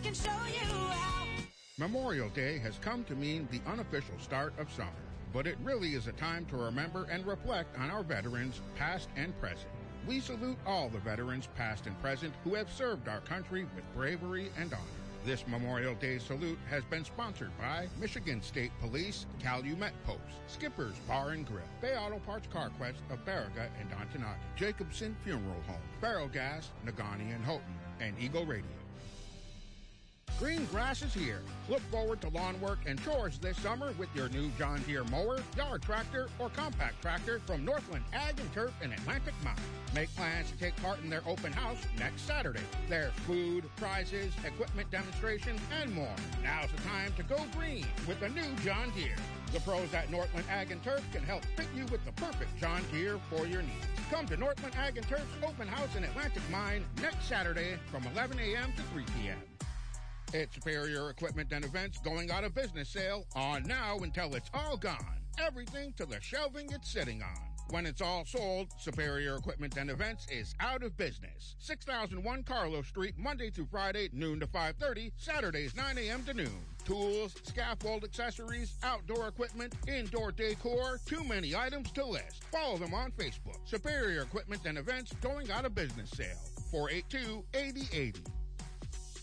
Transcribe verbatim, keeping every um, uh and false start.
can show you how. Memorial Day has come to mean the unofficial start of summer, but it really is a time to remember and reflect on our veterans, past and present. We salute all the veterans, past and present, who have served our country with bravery and honor. This Memorial Day salute has been sponsored by Michigan State Police, Calumet Post, Skipper's Bar and Grill, Bay Auto Parts Carquest of Baraga and Ontonaga, Jacobson Funeral Home, Barrel Gas, Nagani and Houghton, and Eagle Radio. Green grass is here. Look forward to lawn work and chores this summer with your new John Deere mower, yard tractor, or compact tractor from Northland Ag and Turf in Atlantic Mine. Make plans to take part in their open house next Saturday. There's food, prizes, equipment demonstrations, and more. Now's the time to go green with the new John Deere. The pros at Northland Ag and Turf can help fit you with the perfect John Deere for your needs. Come to Northland Ag and Turf's open house in Atlantic Mine next Saturday from eleven a.m. to three p.m. It's Superior Equipment and Events going out of business sale on now until it's all gone. Everything to the shelving it's sitting on. When it's all sold, Superior Equipment and Events is out of business. six thousand one Carlos Street, Monday through Friday, noon to five thirty, Saturdays nine a.m. to noon. Tools, scaffold accessories, outdoor equipment, indoor decor, too many items to list. Follow them on Facebook. Superior Equipment and Events going out of business sale. four eight two, eight oh eight oh.